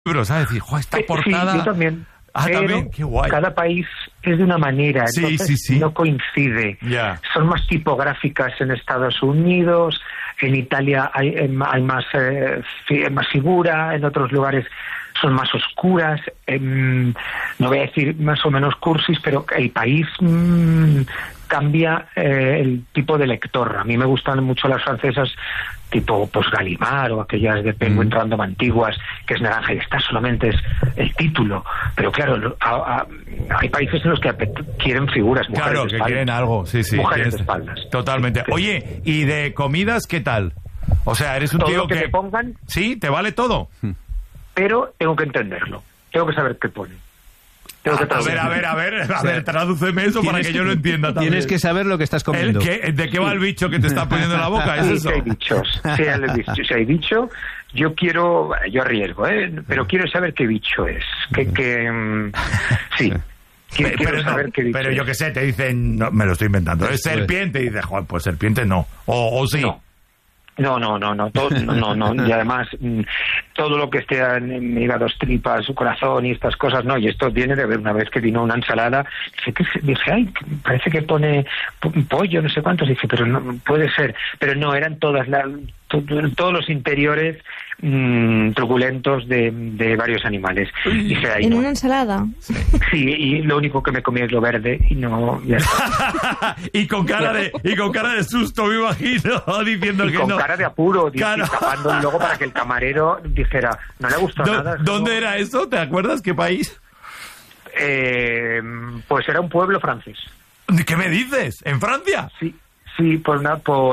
libros, ¿sabes? Decir, esta portada... Sí, yo también. También, qué guay. Cada país es de una manera, entonces no coincide. Son más tipográficas en Estados Unidos, en Italia hay más figura, en otros lugares son más oscuras, no voy a decir más o menos cursis, pero el país cambia el tipo de lector. A mí me gustan mucho las francesas tipo pues Gallimard o aquellas de Penguin Random antiguas, que es naranja y esta solamente es el título, pero claro, hay países en los que quieren figuras, mujeres de espaldas. Claro, que quieren algo, mujeres de espaldas. Totalmente. Oye, ¿y de comidas qué tal? O sea, eres un todo tío lo que me pongan, sí, te vale todo, pero tengo que entenderlo, tengo que saber qué pone. A ver, tradúceme eso para que yo lo entienda también. Tienes que saber lo que estás comiendo. ¿De qué va el bicho que te está poniendo en la boca? ¿Es eso? Si hay bichos. Si hay bicho, yo arriesgo, pero quiero saber qué bicho es. Sí. Quiero saber qué bicho pero yo qué sé, te dicen, no, me lo estoy inventando, es serpiente, y dices, joder, pues serpiente no. O sí. No, y además todo lo que esté en hígados, tripas, su corazón y estas cosas, no, y esto viene de ver una vez que vino una ensalada, dije, ay, parece que pone pollo, no sé cuántos, dije, pero no puede ser, pero no, eran todos los interiores truculentos de varios animales. Dije, ¿En una ensalada? Sí, y lo único que me comí es lo verde y no... Ya está. y con cara de susto, me imagino, diciendo que no. Y con cara de apuro, tapando luego para que el camarero dijera, no le gustó nada. ¿Dónde era eso? ¿Te acuerdas? ¿Qué país? Pues era un pueblo francés. ¿Qué me dices? ¿En Francia? Sí, por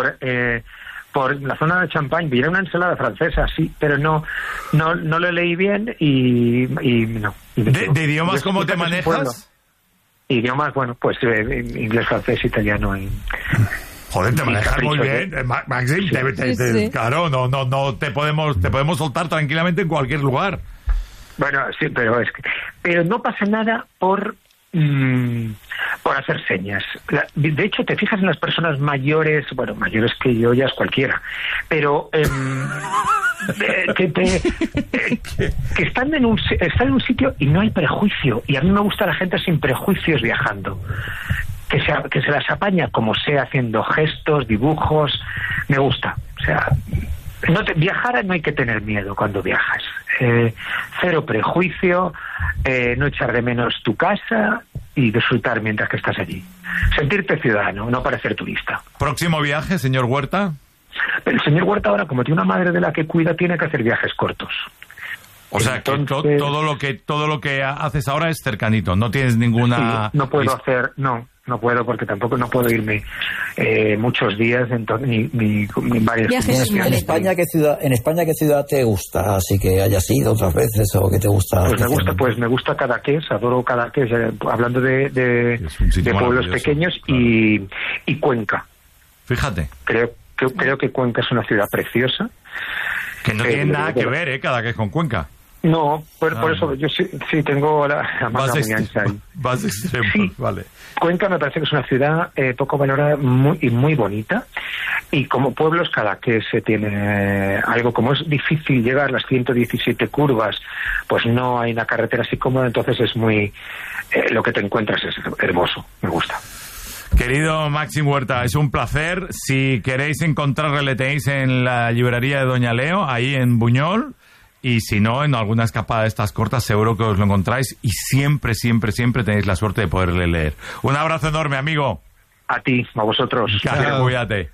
la zona de Champagne. Vi una ensalada francesa, sí, pero no lo leí bien y no. ¿De idiomas cómo te manejas? Idiomas, bueno, pues inglés, francés, italiano y... Joder, te manejas muy bien, Maxim. Sí. Claro, no te podemos soltar tranquilamente en cualquier lugar. Bueno, sí, pero no pasa nada por hacer señas. De hecho, te fijas en las personas mayores, bueno, mayores que yo ya es cualquiera, pero que están en un sitio y no hay prejuicio, y a mí me gusta la gente sin prejuicios viajando. Que se las apaña como sea, haciendo gestos, dibujos, me gusta. O sea, viajar no hay que tener miedo cuando viajas. Cero prejuicio, no echar de menos tu casa y disfrutar mientras que estás allí. Sentirte ciudadano, no parecer turista. ¿Próximo viaje, señor Huerta? El señor Huerta ahora, como tiene una madre de la que cuida, tiene que hacer viajes cortos. O sea, entonces, que todo lo que haces ahora es cercanito, no tienes ninguna... Sí, no puedo hacer, no puedo, porque tampoco no puedo irme muchos días, ni varios días. ¿En España qué ciudad te gusta? Así que hayas ido otras veces o que te gusta. Pues me gusta Cadaqués, adoro Cadaqués, hablando de pueblos pequeños, y Cuenca. Fíjate. Creo que Cuenca es una ciudad preciosa. Que no tiene nada que ver, Cadaqués con Cuenca. No, por eso yo sí tengo la manga muy ancha ahí. Vas extremo, sí. Vale. Cuenca me parece que es una ciudad poco valorada y muy bonita, y como pueblos Cadaqués tiene algo, como es difícil llegar las 117 curvas, pues no hay una carretera así cómoda, entonces es muy... lo que te encuentras es hermoso, me gusta. Querido Maxim Huerta, es un placer. Si queréis encontrarle, le tenéis en la librería de Doña Leo, ahí en Buñol. Y si no, en alguna escapada de estas cortas seguro que os lo encontráis, y siempre tenéis la suerte de poderle leer. Un abrazo enorme, amigo. A ti, a vosotros. Cuídate.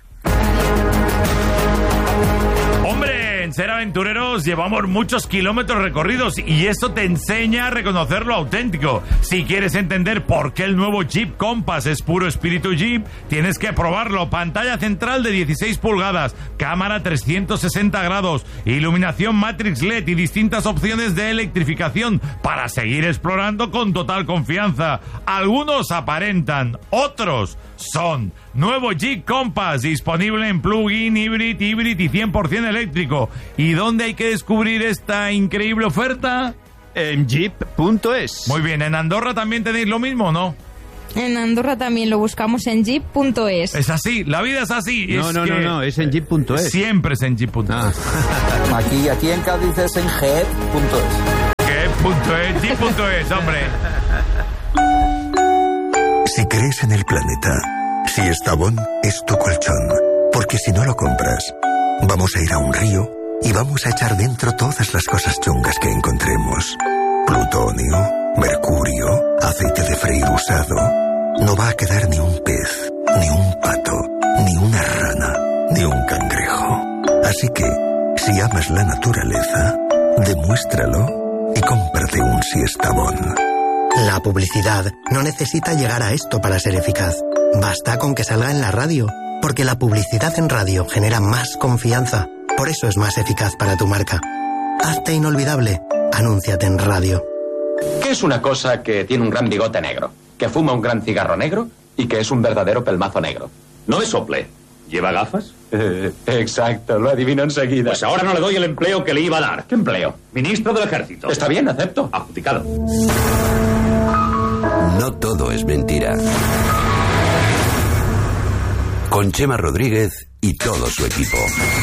¡Hombre! En Ser Aventureros llevamos muchos kilómetros recorridos, y eso te enseña a reconocer lo auténtico. Si quieres entender por qué el nuevo Jeep Compass es puro espíritu Jeep, tienes que probarlo. Pantalla central de 16 pulgadas, cámara 360 grados, iluminación Matrix LED y distintas opciones de electrificación para seguir explorando con total confianza. Algunos aparentan, otros son. Nuevo Jeep Compass, disponible en plug-in, híbrido y 100% eléctrico. ¿Y dónde hay que descubrir esta increíble oferta? En jeep.es. Muy bien, ¿en Andorra también tenéis lo mismo, no? En Andorra también lo buscamos en jeep.es. Es así, la vida es así. No, es en jeep.es. Siempre es en jeep.es. Aquí en Cádiz es en jeep.es. Jeep.es, hombre. Si crees en el planeta, si Estavón es tu colchón, porque si no lo compras, vamos a ir a un río y vamos a echar dentro todas las cosas chungas que encontremos. Plutonio, mercurio, aceite de freír usado. No va a quedar ni un pez, ni un pato, ni una rana, ni un cangrejo. Así que, si amas la naturaleza, demuéstralo y cómprate un Siestabón. La publicidad no necesita llegar a esto para ser eficaz. Basta con que salga en la radio, porque la publicidad en radio genera más confianza. Por eso es más eficaz para tu marca. Hazte inolvidable. Anúnciate en radio. ¿Qué es una cosa que tiene un gran bigote negro, que fuma un gran cigarro negro y que es un verdadero pelmazo negro? No es sople. ¿Lleva gafas? Exacto, lo adivino enseguida. Pues ahora no le doy el empleo que le iba a dar. ¿Qué empleo? Ministro del Ejército. Está bien, acepto. Adjudicado. No todo es mentira. Con Chema Rodríguez y todo su equipo.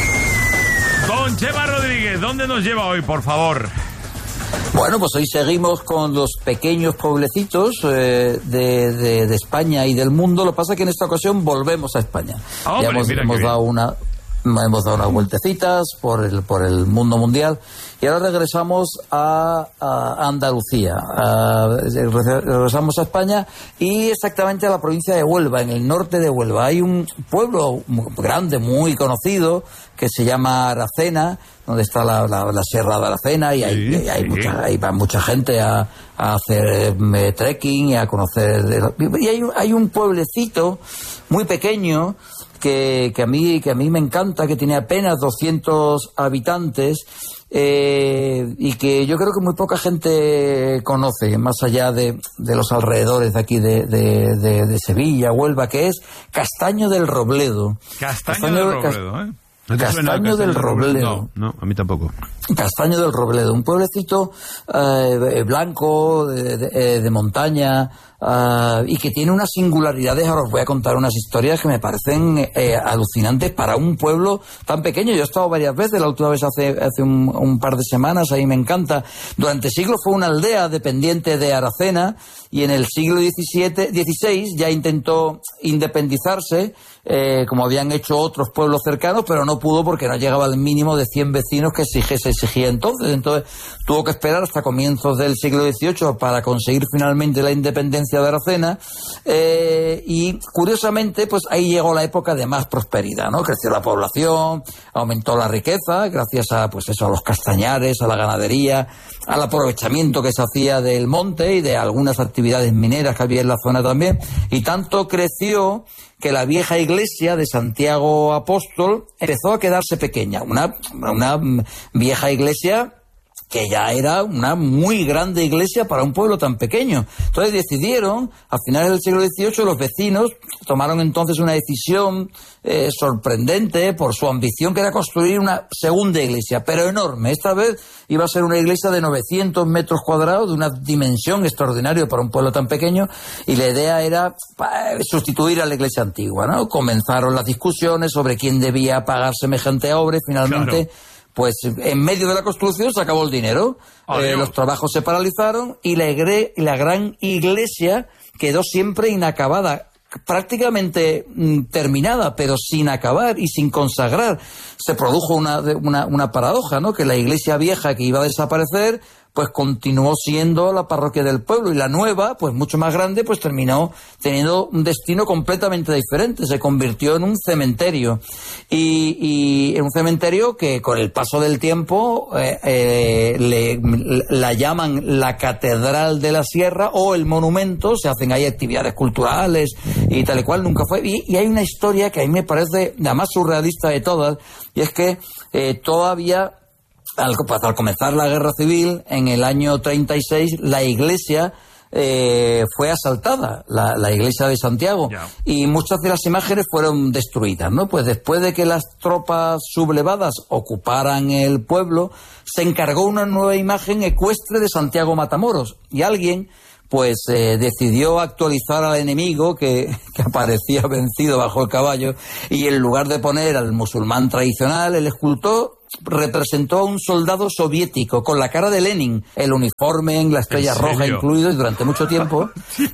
Con Chema Rodríguez, ¿dónde nos lleva hoy, por favor? Bueno, pues hoy seguimos con los pequeños pueblecitos de España y del mundo. Lo que pasa es que en esta ocasión volvemos a España. Ya hemos dado unas vueltecitas por el mundo mundial y ahora regresamos a Andalucía. Regresamos a España y exactamente a la provincia de Huelva, en el norte de Huelva. Hay un pueblo grande, muy conocido, que se llama Aracena, donde está la Sierra de Aracena, y ahí va mucha gente a hacer trekking y a conocer. Y hay un pueblecito muy pequeño que a mí me encanta, que tiene apenas 200 habitantes, y que yo creo que muy poca gente conoce, más allá de los alrededores de aquí de Sevilla, Huelva, que es Castaño del Robledo. Castaño del Robledo, ¿eh? Castaño del Robledo. No, a mí tampoco. Castaño del Robledo, un pueblecito blanco, de montaña, y que tiene unas singularidades. Ahora os voy a contar unas historias que me parecen alucinantes para un pueblo tan pequeño. Yo he estado varias veces, la última vez hace un par de semanas, ahí me encanta. Durante siglos fue una aldea dependiente de Aracena, y en el siglo XVI ya intentó independizarse, como habían hecho otros pueblos cercanos, pero no pudo porque no llegaba al mínimo de 100 vecinos que exigía entonces. Entonces tuvo que esperar hasta comienzos del siglo XVIII para conseguir finalmente la independencia de Aracena, y curiosamente pues ahí llegó la época de más prosperidad, ¿no? Creció la población, aumentó la riqueza gracias a a los castañares, a la ganadería, al aprovechamiento que se hacía del monte y de algunas actividades mineras que había en la zona también, y tanto creció que la vieja iglesia de Santiago Apóstol empezó a quedarse pequeña, una vieja iglesia que ya era una muy grande iglesia para un pueblo tan pequeño. Entonces decidieron, a finales del siglo XVIII, los vecinos tomaron entonces una decisión sorprendente por su ambición, que era construir una segunda iglesia, pero enorme. Esta vez iba a ser una iglesia de 900 metros cuadrados, de una dimensión extraordinaria para un pueblo tan pequeño, y la idea era sustituir a la iglesia antigua, ¿no? Comenzaron las discusiones sobre quién debía pagar semejante obra, y finalmente... Claro. Pues en medio de la construcción se acabó el dinero, los trabajos se paralizaron y la gran iglesia quedó siempre inacabada, prácticamente terminada, pero sin acabar y sin consagrar. Se produjo una paradoja, ¿no? Que la iglesia vieja, que iba a desaparecer, pues continuó siendo la parroquia del pueblo, y la nueva, pues mucho más grande, pues terminó teniendo un destino completamente diferente. Se convirtió en un cementerio, y en un cementerio que con el paso del tiempo la llaman la Catedral de la Sierra, o el monumento. Se hacen ahí actividades culturales y tal y cual. Nunca fue. Y hay una historia que a mí me parece la más surrealista de todas, y es que todavía... Al comenzar la guerra civil, en el año 36, la iglesia fue asaltada, la iglesia de Santiago, y muchas de las imágenes fueron destruidas, ¿no? Pues después de que las tropas sublevadas ocuparan el pueblo, se encargó una nueva imagen ecuestre de Santiago Matamoros, y alguien pues decidió actualizar al enemigo que aparecía vencido bajo el caballo, y en lugar de poner al musulmán tradicional, el escultor representó a un soldado soviético con la cara de Lenin, el uniforme en la estrella roja incluido, y durante mucho tiempo,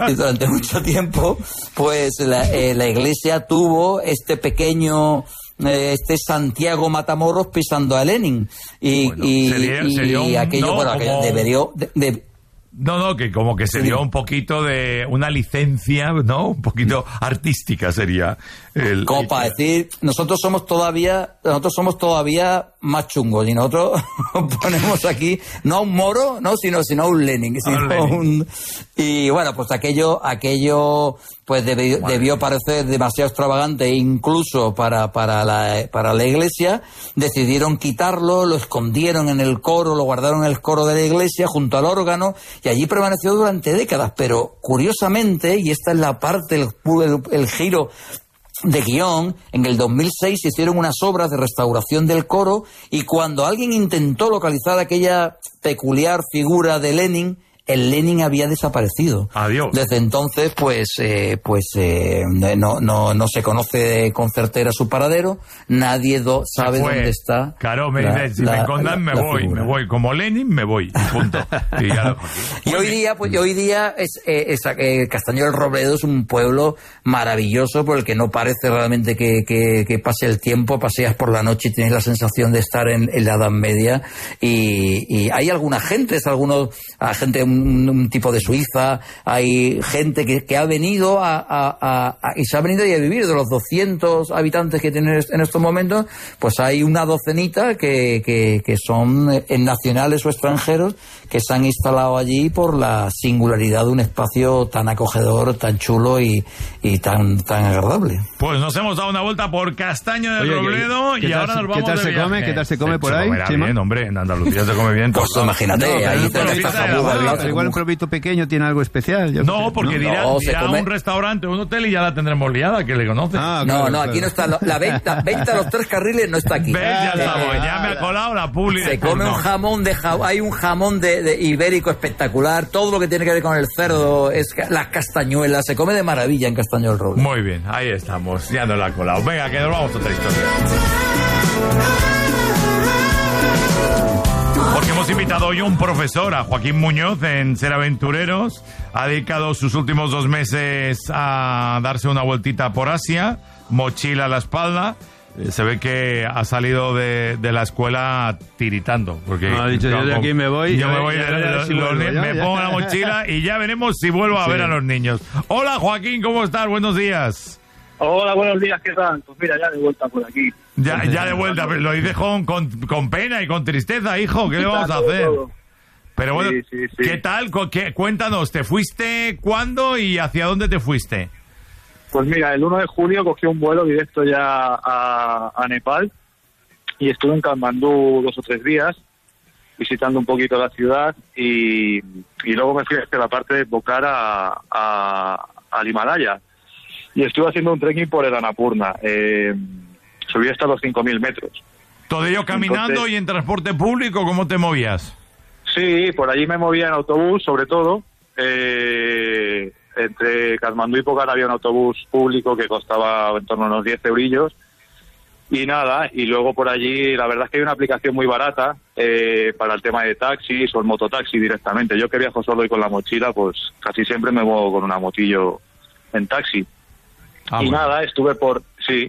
pues la Iglesia tuvo este pequeño Santiago Matamoros pisando a Lenin y aquello debería No, que como que sería un poquito de una licencia, ¿no? Un poquito artística sería. Como para decir, nosotros somos todavía más chungos y nosotros ponemos aquí, no a un moro, no, sino a un Lenin. Y bueno, pues aquello pues debió parecer demasiado extravagante incluso para la iglesia. Decidieron quitarlo, lo escondieron en el coro, lo guardaron en el coro de la iglesia junto al órgano y allí permaneció durante décadas. Pero curiosamente, y esta es la parte, el giro de guión, en el 2006 se hicieron unas obras de restauración del coro y cuando alguien intentó localizar aquella peculiar figura de Lenin, el Lenin había desaparecido. Adiós. Desde entonces, no se conoce con certera su paradero, nadie sabe dónde está. Claro, si me encontran me voy. Como Lenin me voy, punto. Y hoy día Castaño del Robledo es un pueblo maravilloso por el que no parece realmente que pase el tiempo, paseas por la noche y tienes la sensación de estar en la Edad Media y hay alguna gente, un tipo de Suiza, hay gente que ha venido y se ha venido a vivir. De los 200 habitantes que tienen en estos momentos, pues hay una docenita que son nacionales o extranjeros que se han instalado allí por la singularidad de un espacio tan acogedor, tan chulo y tan agradable. Pues nos hemos dado una vuelta por Castaño del Robledo y ahora nos vamos de viaje. ¿Qué tal se come por ahí? Bien, hombre, en Andalucía se come bien. Pues imagínate, ahí igual un pueblito pequeño tiene algo especial. Porque dirá un restaurante o un hotel y ya la tendremos liada, que le conoce. Claro. Aquí no está la venta a los 3 carriles, no está aquí. Ya me ha colado la publi. Se come un jamón hay un jamón de ibérico espectacular, todo lo que tiene que ver con el cerdo, las castañuelas, se come de maravilla en Castaño del Roble. Muy bien, ahí estamos, ya nos la ha colado. Venga, que nos vamos a otra historia. Porque hemos invitado hoy a un profesor, a Joaquín Muñoz, en Ser Aventureros. Ha dedicado sus últimos 2 meses a darse una vueltita por Asia, mochila a la espalda. Se ve que ha salido de la escuela tiritando. Porque ha dicho, yo de aquí me voy. Yo me voy, me pongo la mochila y ya veremos si vuelvo a ver a los niños. Hola, Joaquín, ¿cómo estás? Buenos días. Hola, buenos días, ¿qué tal? Pues mira, ya de vuelta por aquí. Ya de vuelta, lo dices con pena y con tristeza, hijo, ¿qué le vamos a hacer? Todo. Pero bueno, sí. ¿Qué tal? Cuéntanos, ¿te fuiste cuándo y hacia dónde te fuiste? Pues mira, el 1 de julio cogí un vuelo directo ya a Nepal y estuve en Katmandú 2 o 3 días visitando un poquito la ciudad y luego me fui hacia la parte de Pokhara al Himalaya. Y estuve haciendo un trekking por el Annapurna. Subí hasta los 5.000 metros. ¿Todo ello caminando y en transporte público? ¿Cómo te movías? Sí, por allí me movía en autobús, sobre todo. Entre Katmandú y Pokhara había un autobús público que costaba en torno a unos 10 eurillos. Y nada, y luego por allí, la verdad es que hay una aplicación muy barata para el tema de taxis o el mototaxi directamente. Yo que viajo solo y con la mochila, pues casi siempre me muevo con una motillo en taxi. Nada, estuve por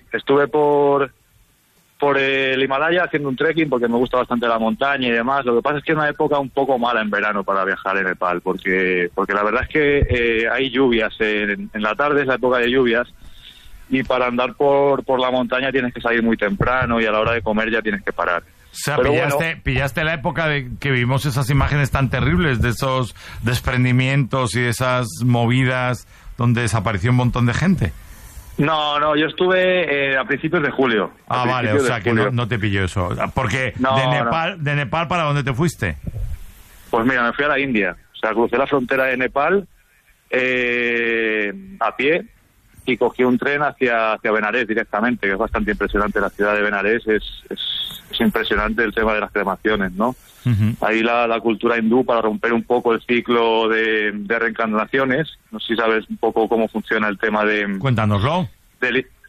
el Himalaya haciendo un trekking porque me gusta bastante la montaña y demás. Lo que pasa es que es una época un poco mala en verano para viajar en Nepal porque la verdad es que hay lluvias en la tarde, es la época de lluvias, y para andar por la montaña tienes que salir muy temprano y a la hora de comer ya tienes que parar. O sea, pillaste la época de que vimos esas imágenes tan terribles de esos desprendimientos y de esas movidas donde desapareció un montón de gente. No, yo estuve a principios de julio. Vale, o sea que no te pilló eso. Porque ¿de Nepal para dónde te fuiste? Pues mira, me fui a la India. O sea, crucé la frontera de Nepal a pie y cogí un tren hacia Benares directamente, que es bastante impresionante. La ciudad de Benares es impresionante el tema de las cremaciones, ¿no? Uh-huh. Ahí la cultura hindú, para romper un poco el ciclo de reencarnaciones. No sé si sabes un poco cómo funciona el tema de... Cuéntanoslo.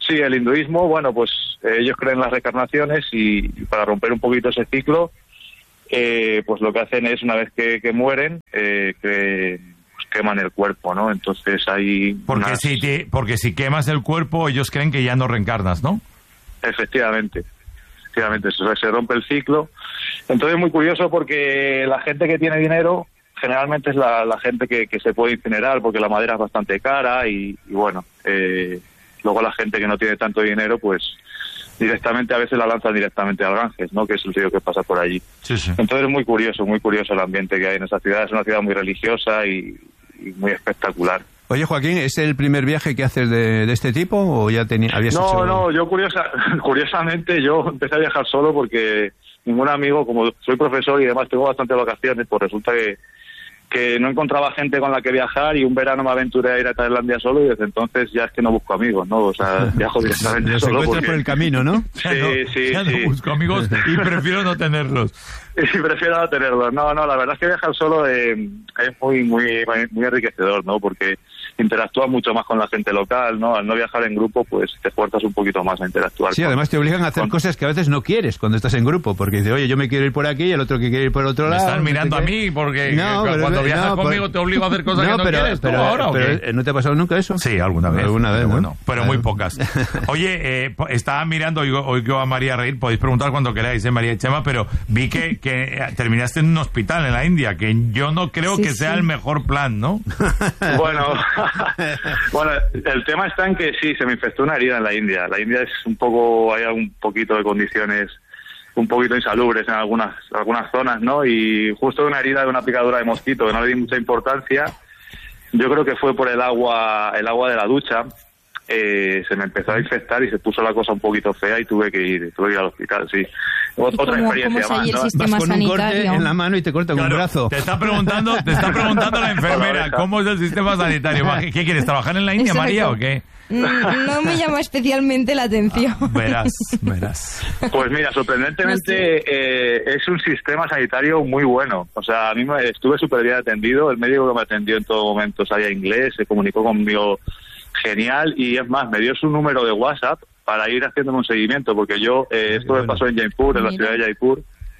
Sí, el hinduismo, bueno, pues ellos creen en las reencarnaciones y para romper un poquito ese ciclo, pues lo que hacen es, una vez que mueren, que queman el cuerpo, ¿no? Entonces hay... Porque si quemas el cuerpo, ellos creen que ya no reencarnas, ¿no? Efectivamente, se rompe el ciclo. Entonces es muy curioso porque la gente que tiene dinero generalmente es la gente que se puede incinerar, porque la madera es bastante cara y bueno, luego la gente que no tiene tanto dinero, pues directamente a veces la lanzan directamente al Ganges, ¿no? Que es el río que pasa por allí. Sí. Entonces es muy curioso el ambiente que hay en esa ciudad. Es una ciudad muy religiosa y muy espectacular. Oye, Joaquín, ¿es el primer viaje que haces de este tipo o ya habías hecho...? No, yo curiosamente yo empecé a viajar solo porque ningún amigo, como soy profesor y además tengo bastantes vacaciones, pues resulta que no encontraba gente con la que viajar y un verano me aventuré a ir a Tailandia solo y desde entonces ya es que no busco amigos, ¿no? O sea, viajo directamente solo. Los encuentras por el camino, ¿no? Sí. No busco amigos y prefiero no tenerlos. Sí, prefiero no tenerlos. No, la verdad es que viajar solo es muy enriquecedor, ¿no? Porque interactúas mucho más con la gente local, ¿no? Al no viajar en grupo, pues te esfuerzas un poquito más a interactuar. Sí, además te obligan a hacer cosas que a veces no quieres cuando estás en grupo, porque dices, oye, yo me quiero ir por aquí y el otro que quiere ir por el otro lado. Me están mirando a mí porque cuando viajas conmigo te obligo a hacer cosas que no quieres. Pero ahora, ¿no te ha pasado nunca eso? Sí, alguna vez. Pero bueno, pero muy pocas. Oye, estaba mirando, oigo a María reír, podéis preguntar cuando queráis, María y Chema, pero vi que terminaste en un hospital en la India, que yo no creo que sea el mejor plan, ¿no? Bueno, el tema está en que sí, se me infectó una herida en la India. La India es hay un poquito de condiciones un poquito insalubres en algunas zonas, ¿no? Y justo una herida de una picadura de mosquito que no le di mucha importancia, yo creo que fue por el agua de la ducha, se me empezó a infectar y se puso la cosa un poquito fea y tuve que ir al hospital, sí. Otra experiencia más, ¿no? Vas con un corte en la mano y te cortan un brazo. Te está preguntando la enfermera, ¿cómo es el sistema sanitario? ¿Qué quieres, trabajar en la India, María, o qué? No me llama especialmente la atención. Verás. Pues mira, sorprendentemente es un sistema sanitario muy bueno. O sea, a mí estuve súper bien atendido. El médico que me atendió en todo momento sabía inglés, se comunicó conmigo genial y es más, me dio su número de WhatsApp para ir haciéndome un seguimiento, porque yo esto me pasó en Jaipur, en la ciudad de Jaipur.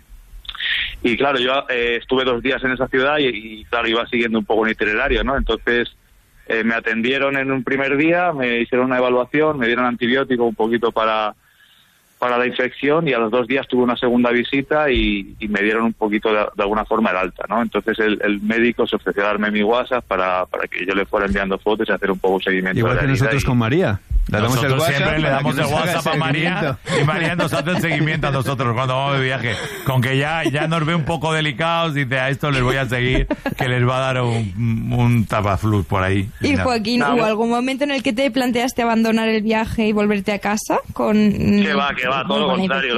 Y claro, yo estuve 2 días en esa ciudad y claro, iba siguiendo un poco un itinerario, ¿no? Entonces me atendieron en un primer día, me hicieron una evaluación, me dieron antibiótico un poquito para la infección y a los 2 días tuve una segunda visita y me dieron un poquito de alguna forma el alta, ¿no? Entonces el médico se ofreció a darme mi WhatsApp para que yo le fuera enviando fotos y hacer un poco de seguimiento. Igual que nosotros con María. Nosotros siempre le damos el WhatsApp a María y María nos hace el seguimiento a nosotros cuando vamos de viaje. Con que ya nos ve un poco delicados, dice, a esto les voy a seguir, que les va a dar un tapafluz por ahí. Y Joaquín, ¿hubo algún momento en el que te planteaste abandonar el viaje y volverte a casa? Que va, todo lo contrario.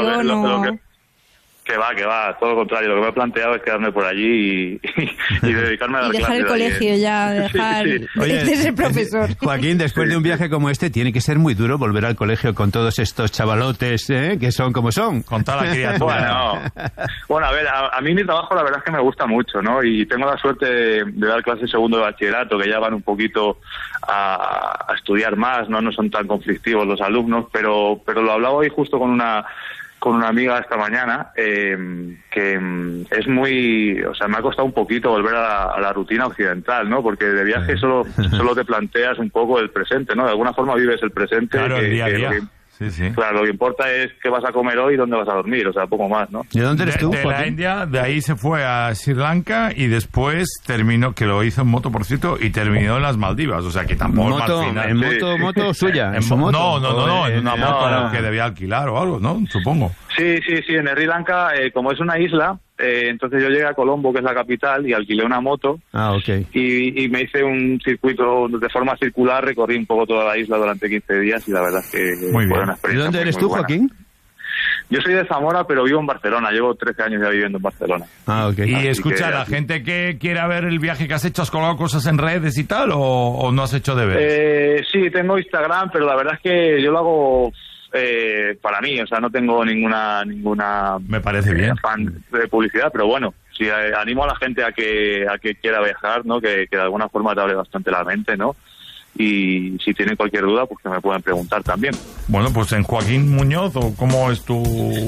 Que va, todo lo contrario. Lo que me he planteado es quedarme por allí y dedicarme a dar clases. Y dejar el colegio ya, dejar de ser profesor. Joaquín, después de un viaje como este, tiene que ser muy duro volver al colegio con todos estos chavalotes, que son como son. Con toda la criatura. Bueno, a ver, a mí mi trabajo la verdad es que me gusta mucho, ¿no? Y tengo la suerte de dar clases segundo de bachillerato, que ya van un poquito a estudiar más, ¿no? No son tan conflictivos los alumnos, pero lo hablaba hoy justo con una amiga esta mañana, que es muy... O sea, me ha costado un poquito volver a la rutina occidental, ¿no? Porque de viaje solo te planteas un poco el presente, ¿no? De alguna forma vives el presente. Claro, el día a día. Sí. Claro, lo que importa es qué vas a comer hoy y dónde vas a dormir, o sea, poco más, ¿no? ¿De dónde eres tú, de la India, de ahí se fue a Sri Lanka y después terminó, que lo hizo en moto, por cierto, y terminó en las Maldivas, o sea, que tampoco moto, al final. ¿En moto suya? ¿En su moto? No, en una moto que debía alquilar o algo, ¿no? Supongo. Sí, en Sri Lanka, como es una isla, entonces yo llegué a Colombo, que es la capital, y alquilé una moto. Y me hice un circuito de forma circular, recorrí un poco toda la isla durante 15 días y la verdad es que fue una experiencia. ¿De dónde eres tú, Joaquín? Yo soy de Zamora, pero vivo en Barcelona. Llevo 13 años ya viviendo en Barcelona. Y así escucha, la gente que quiera ver el viaje que has hecho, ¿has colgado cosas en redes y tal o no has hecho deberes? Sí, tengo Instagram, pero la verdad es que yo lo hago... para mí, o sea, no tengo ninguna me parece bien fan de publicidad, pero bueno, sí, animo a la gente a que quiera viajar, ¿no? Que de alguna forma te abre bastante la mente, ¿no? y si tienen cualquier duda, pues que me puedan preguntar también. Bueno, pues en Joaquín Muñoz, ¿o cómo es tu...?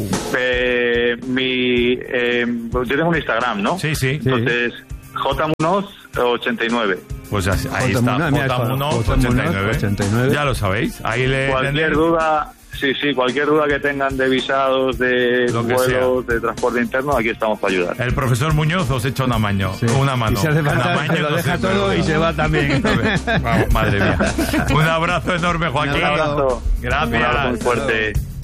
Yo tengo un Instagram, ¿no? Sí. Entonces, jmunoz89. Pues ahí está, jmunoz89. Ya lo sabéis. Ahí cualquier duda... Sí, cualquier duda que tengan de visados, de vuelos, de transporte interno, aquí estamos para ayudar. El profesor Muñoz os echa una mano. Y se hace falta, se lo deja todo y se va también. Vamos, madre mía. Un abrazo enorme, Joaquín. Un abrazo. Gracias. Un abrazo muy fuerte.